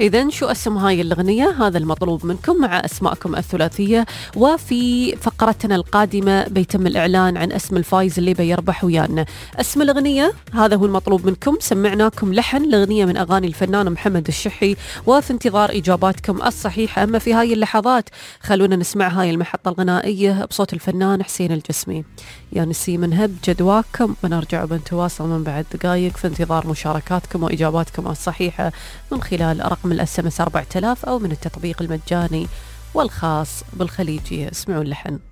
إذن شو اسم هاي الأغنية؟ هذا المطلوب منكم مع أسماءكم الثلاثية. وفي فقرتنا القادمة بيتم الإعلان عن اسم الفايز اللي بيربح ويانا. اسم الأغنية هذا هو المطلوب منكم. سمعناكم لحن الأغنية من أغاني الفنان محمد الشحي، وفي انتظار إجاباتكم الصحيحة. أما في هاي اللحظات خلونا نسمع هاي المحطة الغنائية بصوت الفنان حسين الجسمي. يا نسيم نهب جدواكم، بنرجع وبنتواصل من بعد دقايق في انتظار مشاركاتكم وإجاباتكم الصحيحة من خلال رقم الSMS 4000 أو من التطبيق المجاني والخاص بالخليجية. اسمعوا اللحن.